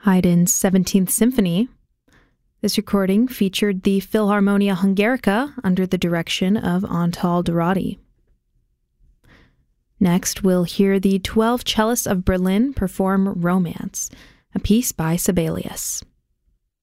Haydn's 17th Symphony. This recording featured the Philharmonia Hungarica under the direction of Antal Dorati. Next, we'll hear the 12 Cellists of Berlin perform Romance, a piece by Sibelius.